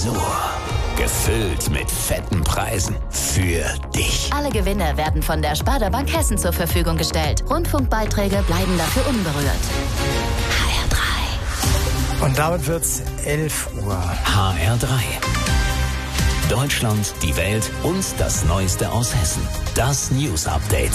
Tresor. Gefüllt mit fetten Preisen für dich. Alle Gewinne werden von der Sparda Bank Hessen zur Verfügung gestellt. Rundfunkbeiträge bleiben dafür unberührt. HR3. Und damit wird's 11 Uhr. HR3. Deutschland, die Welt und das Neueste aus Hessen. Das News Update.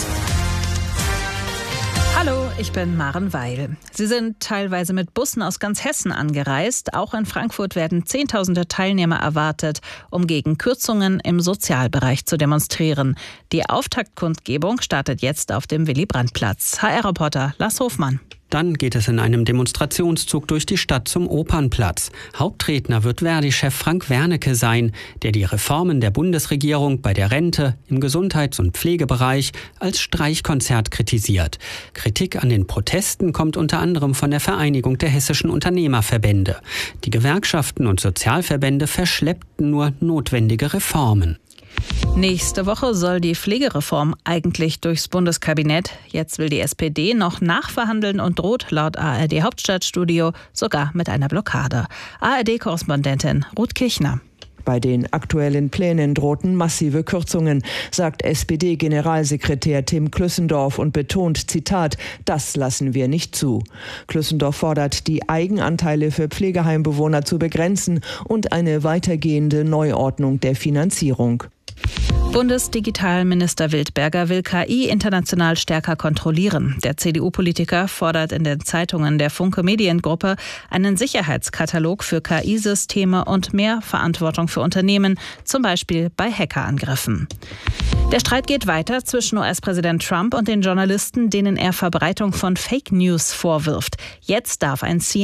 Hallo, ich bin Maren Weil. Sie sind teilweise mit Bussen aus ganz Hessen angereist. Auch in Frankfurt werden Zehntausende Teilnehmer erwartet, um gegen Kürzungen im Sozialbereich zu demonstrieren. Die Auftaktkundgebung startet jetzt auf dem Willy-Brandt-Platz. HR-Reporter Lars Hofmann. Dann geht es in einem Demonstrationszug durch die Stadt zum Opernplatz. Hauptredner wird Verdi-Chef Frank Wernicke sein, der die Reformen der Bundesregierung bei der Rente, im Gesundheits- und Pflegebereich als Streichkonzert kritisiert. Kritik an den Protesten kommt unter anderem von der Vereinigung der hessischen Unternehmerverbände. Die Gewerkschaften und Sozialverbände verschleppten nur notwendige Reformen. Nächste Woche soll die Pflegereform eigentlich durchs Bundeskabinett. Jetzt will die SPD noch nachverhandeln und droht laut ARD Hauptstadtstudio sogar mit einer Blockade. ARD-Korrespondentin Ruth Kirchner. Bei den aktuellen Plänen drohten massive Kürzungen, sagt SPD-Generalsekretär Tim Klüssendorf und betont, Zitat, das lassen wir nicht zu. Klüssendorf fordert, die Eigenanteile für Pflegeheimbewohner zu begrenzen und eine weitergehende Neuordnung der Finanzierung. Bundesdigitalminister Wildberger will KI international stärker kontrollieren. Der CDU-Politiker fordert in den Zeitungen der Funke Mediengruppe einen Sicherheitskatalog für KI-Systeme und mehr Verantwortung für Unternehmen, zum Beispiel bei Hackerangriffen. Der Streit geht weiter zwischen US-Präsident Trump und den Journalisten, denen er Verbreitung von Fake News vorwirft. Jetzt darf ein